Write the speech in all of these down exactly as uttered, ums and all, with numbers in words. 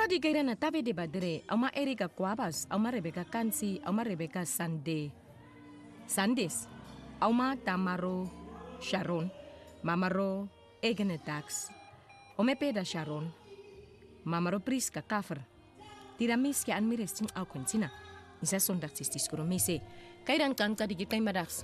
di kaira na tabe de badre, ama Erika Kwabas, ama Rebecca Kansi, ama Rebecca Sande. Sandes, ama Tamaro Sharon, Mamaro Egenetax, ome peda Sharon, Mamaro Priska Kaffer. Tiramis ke anmires ting au kontina. Isa sondag sistis kuro mese. Kairan kan ka digit kay madax.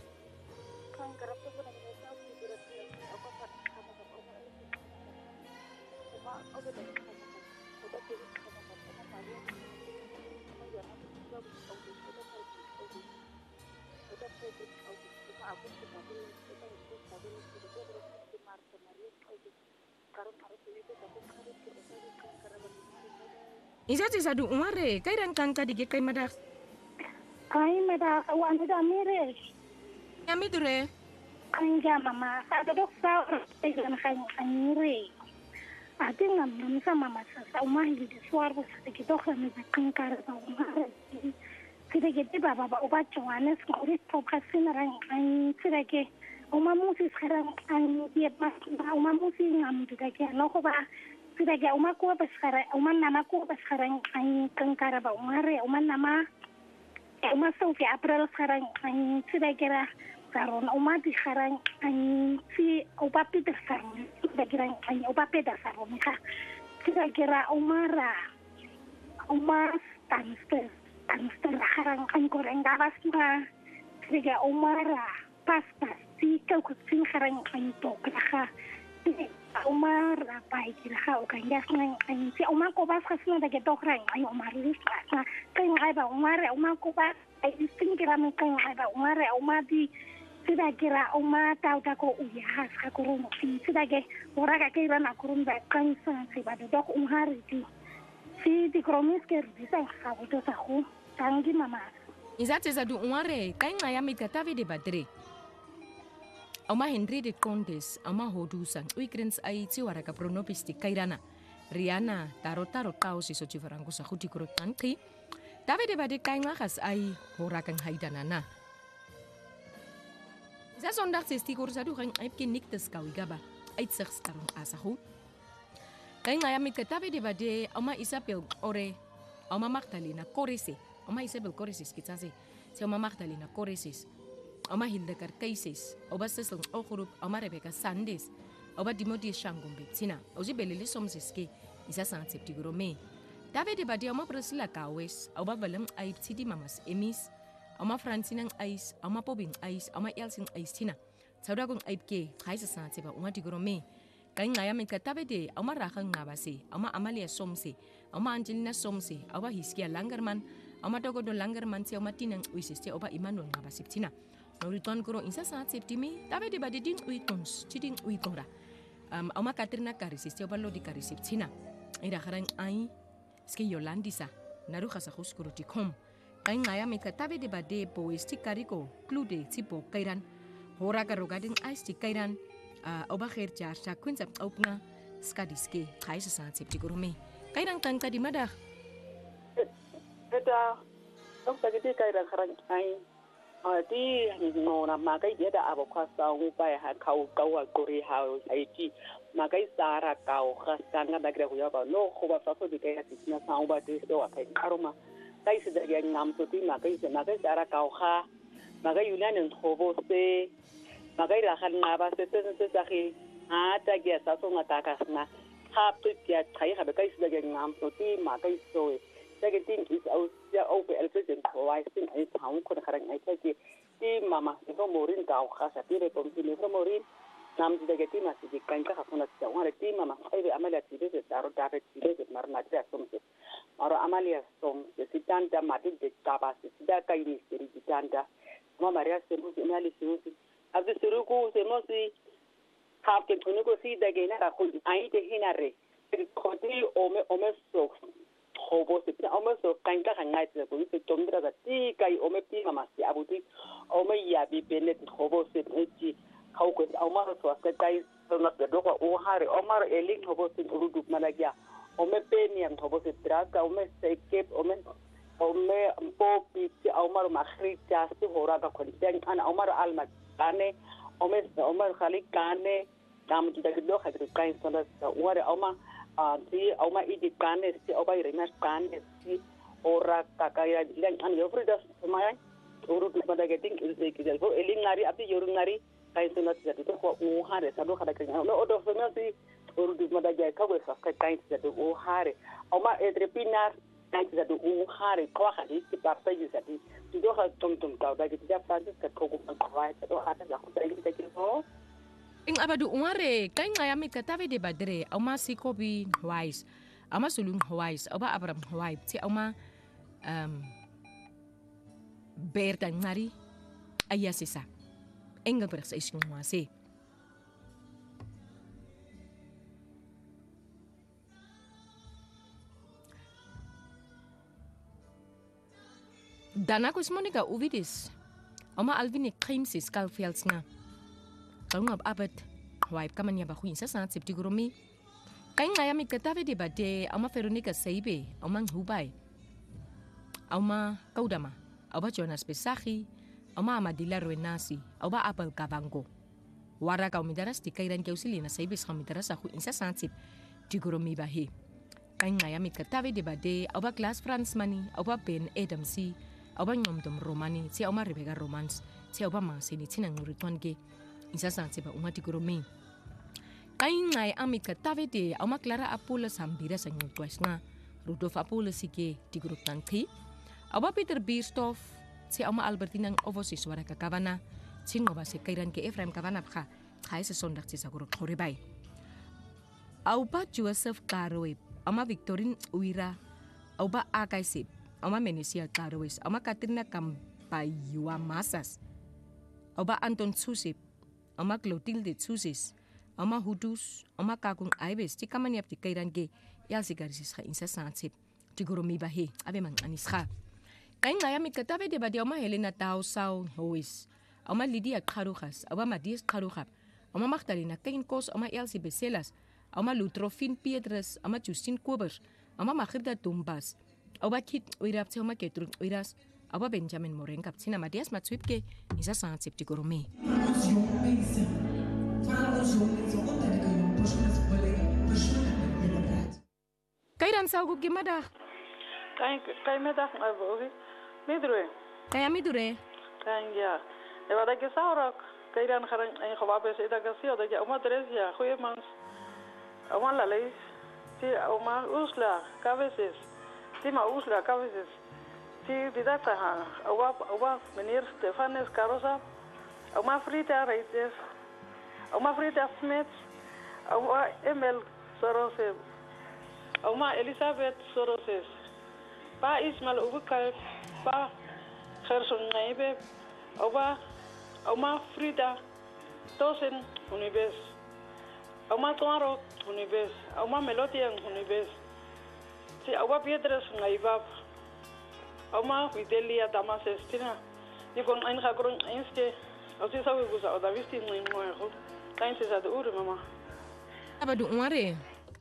Isa tisa du umare, kairan kan ka digit kay madax. Kay madax, wan da mires. Yami dure. Kaya mama, sa dok sa tegan kay kanire. Ate ngam ngam sa mama sa umahi di suar sa tikito kami kan kara sa umare. Sida gede baba ba uba chwanes ko ri to kasina rang an sida ke uma musi sekarang an dia mas uma musi ngam juga ke no ko ba sida ke uma ko ba sekarang uma nama ko ba sekarang an kan kara ba umare uma nama uma Sofi April sekarang an sida kira karon uma di sekarang an si uba Peter sekarang sida kira an uba Peter sekarang ka sida kira umara uma tanster tanster sekarang an koreng gawas na sida umara pasta si kau kusin sekarang an to kira umara pai kira ka o kan gas nang an si uma ko bas kasna da ke to kran an umara lis na kan ai ba umara uma ko ba ai sin kira men kan ai ba umara uma di sida kira uma tau ta ko uya has ka kurun si sida ke ora ka kira na kurun ba kan san si ba do umara di si di kromis ke bisa ka to sa khu tangi mama Izate za du umare, kay ngaya mit ka tabe de badre. Oma Henry de Condes, oma hodusan, uikrens ai tiwara ka pronopisti kairana. Riana, taro taro tao si so chivarango sa huti kuro tanki. Tabe de bade kay ngakas ai horakang haidanana. Isa sondag si stikur sa du kang aipkin niktes kawigaba. Ait saks tarong asahu. Kay ngaya mit ka tabe de bade, oma Isabel ore, oma Magdalena Corese. Oma Isabel Corese skitsase. Si oma Magdalena Corese. Oma Hildegard Kaises, oba Cecil Okurup, oma Rebecca Sandes, oba Dimodi Shangumbe, Tina, oji belele somseske, isa sansepti grome. David de Badia, oma Priscilla Kawes, oba Valem Aip Tidi Mamas Emis, oma Francine Ice, oma Pobing Ice, oma Elsin Ice Tina, Saudagung Aipke, Kaisa Sanseba, uma di grome. Kay ngaya min katabe de, oma Rakan Nabase, oma Amalia Somse, oma Angelina Somse, oba Hiskia Langerman, oma Dogodo Langerman, se oma Tinang Uisiste, oba Emmanuel Nabasip Tina. Noriton kuro insa saat septimi tabe de bade ding uitons chiding uitora um oma Katrina Karisis te oballo di Karisip Tina ira kharang ai ski Yolandisa naru khasa khuskuro tikom kai ngaya mit tabe de bade poesti kariko klude tipo kairan hora garogading ai sti kairan oba khair jar sa kunza opna skadiske khaisa saat septi gurume kairang tan ka di madah eta ok tagiti kairan kharang ai di ngona magai dia da abokasa upai ha kau kau kuri ha aiti magai sara kau khasanga da gra huya ba no khoba fa fa bikai hatina sa uba de do akai karuma kai se da yang nam to ti magai se magai sara kau kha magai yulan khobo se magai ra khan na ba se se se sa khi ha ta gia sa so ngata ka na ha tu tia thai ha kai se da yang nam to ti magai so Second is out there over Elfrid providing a town could have I take it. Mama, if a morin gao has a period from the morin, Nam the Gatima, the Kanka Hafuna, one of the Mama, every Amalia Tides, Daro David Tides, Marmatia Somse, or Amalia Som, the Sitanda Matic, the Tabas, the Dakaini, the Sitanda, Maria Semus, Analysis, as the Suruku, the Mosi, half the Tunuko see the Gaina, I the Hinare, the Cotri Omeso. Hobo se almost so kind of night the police told that the guy Omepi Mamasi Abuti Ome Yabi Benet Hobo se how could Omar to a guy not the dog or Harry Omar Eling Hobo in Urudu Malaga Ome Penny and Hobo se Draga Ome se Cape Ome Ome Popi Omar Mahri Jasti Horaga Content and Omar Alma Kane Ome Omar Khali Kane Dam to the dog had the kind of what Omar ah si oma idi kane si oba iremas kane si ora kakaya dilang an yo frida semaya urut pada getting ilse ko elingari abi yorungari kai sunat jatu ko u hare sadu kada kan no odo semua si urut pada jay ka we sa kai jatu u hare oma entrepreneur kai jatu u hare ko khadi si parta jatu do ha tum tum ka da gitu ja francis ka ko ko kwai do ada la ko dai dai ko ing abadu umare kai ngayami katabe de badre oma sikobi wise ama sulung wise oba abram wise ti oma um berta ngari ayasisa enga bersa ising wase dana ko smonika uvidis oma alvini krimsis kalfiels nga Kung abad, wipe kaman niya ba kuin sa sanat sipti guromi. Kaya ngayami katabe di ba de ama Veronica Seibe, amang hubay. Ama kaudama, aba Jonas Besahi, ama Amadila Ruenasi, aba Apel Kavango. Wara ka umidaras di kairan kiusili na Seibe sa umidaras ako insa sanat sip di guromi bahi. Kaya ngayami katabe di ba de aba Class France Mani, aba Ben Adamsi, aba Nyomdom Romani, si ama Rebecca Romans, si aba Masini tinang rituan ge. Isa sangat ba umati guromi. Kain ngai ami katabe de ama Clara Apula sambira sa ngutwas nga. Rudolf Apula sige di grup nangti. Aba Peter Bierstoff si ama Albertina ovosi suara ka Kavana. Singo ba si kairan ke Ephraim Kavana ka. Kaya sa sondak si sa grup horibay. Aba Joseph Karoe, ama Victorine Uira, aba Akaisip, ama Menesia Karoes, ama Katrina Kampayua Masas. Aba Anton Susip, ama Clotilde Susis, ama Hudus, ama Kakung Aibes, ti kamanyap ti kairan ge, yal sigarisis ka insa sansip, ti guromi bahi, abe mang anis ka. Kaya ngayamit katabe de ba di ama Helena Tausaw Hois, ama Lydia Karukas, ama Madias Karukap, ama Magdalena Keinkos, ama Elsie Beselas, ama Lutrofin Piedras, ama Justin Kubers, ama Magirda Tumbas, ama Kit Uirap, ama Ketrut Uiras, aba Benjamin Morenkap sina Matias Matswipke isa sansip ti guromi. Kairan saugub gimada? Kay kay medak ngabogi. Midure. Kaya midure. Kaya. Eba da ke saurok. Kairan kharang ay khawabe se da gasio da uma Teresia khoye mans. Uma lalay. Ti uma usla kaveses. Ti ma usla kaveses. Si didata ha, awa awa meneer Stefanes Carosa, awa Frida Reites, awa Frida Smith, awa Emil Soroses, awa Elizabeth Soroses, pa Ismail Ubukal, pa Gerson Naibe, awa awa Frida Tosen Unibes, awa Tuaro Unibes, awa Melodian Unibes, si awa Piedras Naibab. Oma Videlia Damasestina. You can ein Hagron Inske. As is how we was out of visiting in Moero. Thanks at the Uru, Mama. Abadu Umare.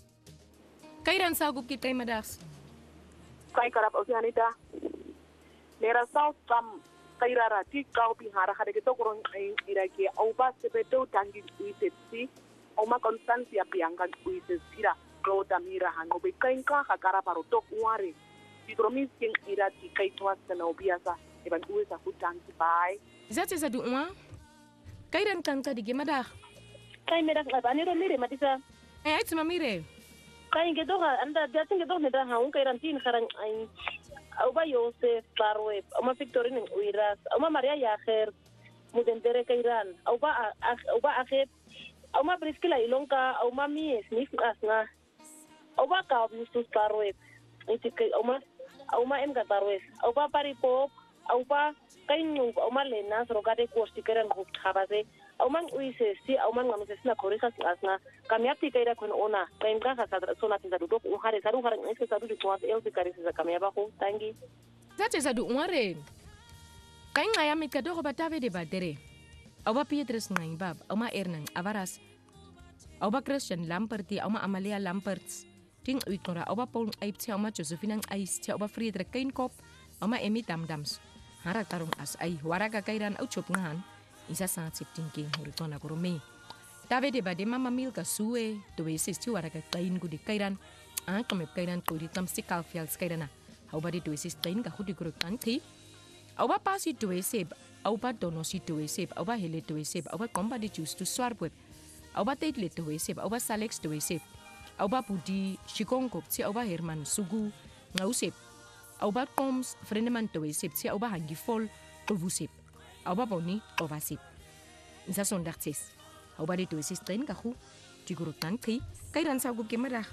Kairan Sagu Kit Madas. Kai Karap Oceanita. Nera South Sam Kairara, Tikau Pihara, had a Tokron in Iraki, Oba Sepeto Tangi Uiseti, Oma Constancia Pianca Uisira, Cloda Mira, Hanobi Kainka, Hakaraparo Tok Wari. Dipromisking irati kay tuwas na obiasa iban uwi sa hutang bay. Zati sa duwa? Kairan kang ka digimada? Kay medak abani ro mire matisa. Ay ay mamire. Kay gedo ha anda dating gedo neda ha un kairan tin kharang ay Auba Joseph Barweb, Oma Victorine Uiras, Oma Maria Yaher, Mudentere Kairan, Auba Auba Ahet, Oma Priscilla Ilonka, Oma Mies Nis Asna. Auba Ka Musus Barweb. Iti Oma Oma em gatarwes Auba Paripop Auba kainung Oma Lena rogade kosti keran huk habase Oma uise si Oma ngamuses na korika asna kamiati kaira kun ona kaimka ka sona tinda dudok uhare saru harang ese saru di tuas el sikari sa kamiaba ko tangi Zate sadu umare kain ngayamit ka do batave de badere Auba Pietres ngaibab Oma Ernang Avaras Auba Christian Lamperti Oma Amalia Lamperts Ting uitnora oba Paul Aip tia oma Josephine Ais tia oba Friedrich Keinkop oma Emi Damdams hara tarong as ai waraga kairan au chop ngahan isa sangat sipting king horitona gurume David ba de mama milka suwe to we sis tu ara ka kain ku di kairan an ka me kairan ko di tam sikal fial skairana au ba de to sis tain ka khudi gro tanti au ba pasi to we seb au ba dono si to we seb au ba hele to we seb au ba komba di choose to swar web au ba tait le to we seb au ba salex to we seb au ba pudi shikongo si au ba herman sugu ngau seb au ba koms freneman to we seb si au ba hangi vol to vu seb au ba boni over seb za sondag ses au ba de to sis tain ka khu di gro tanti kairan sa gu ke marag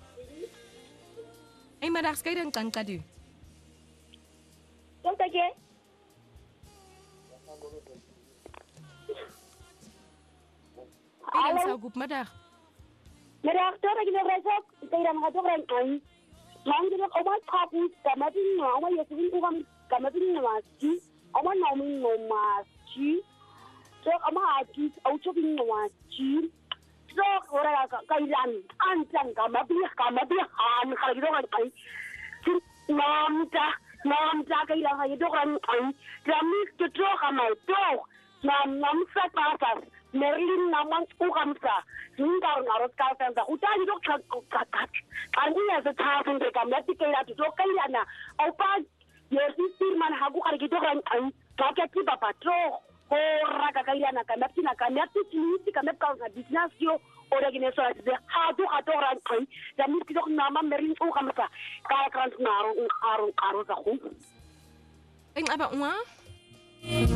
ay marag kairan kan ka du Don't forget. kairan sa gu madag Merah tu lagi nak resok, saya dah mengatakan orang lain. Orang tu nak awak kapu, kami tu nak awak ya sebelum kami kami tu nak masih, awak nak minum masih. So kami hati, awak cuba minum masih. So orang kailan, anjang kami tu kami tu han kalau kita orang lain. Namja, namja kailan kalau kita orang lain. Kami tu tu kami tu, nam namsa pasas. Merlin naman ukamsa hingar narot kalsan da uta ni dok kat ani ya sa thasin de kam lati kaya to kaya na opa yesi man hagu kar gi dok ran an ka ka ti papa tro horra ka kaya na ka lati na ka lati ti ka me ka business yo ora gi ne so de ha du ka to ran an da mi ti dok nama merlin ukamsa ka kan naro aro aro sa khu ay aba wa